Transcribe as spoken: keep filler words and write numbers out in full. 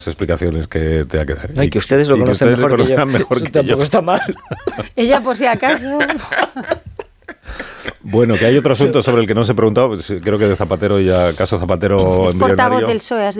explicaciones que te ha quedado. Ay, que ustedes lo y conocen que ustedes mejor que yo. mejor Eso que tampoco yo. está mal. Ella, por si acaso. Bueno, que hay otro asunto sobre el que no se ha preguntado, creo que de Zapatero ya, caso Zapatero Es portavoz embrionario. del P S O E, has